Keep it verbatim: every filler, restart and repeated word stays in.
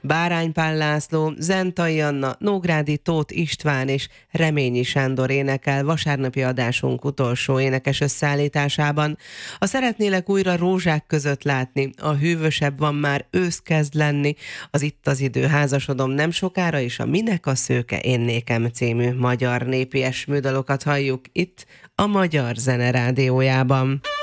Bárány Pál László, Zentai Anna, Nógrádi Tóth István és Reményi Sándor énekel vasárnapi adásunk utolsó énekes összeállításában. A Szeretnélek újra rózsák között látni, a hűvösebb van már ősz kezd lenni, az Itt az idő házasodom nem sokára, és a Minek a szőke én nékem című magyar népies műdalokat halljuk itt a Magyar Zene Rádiójában.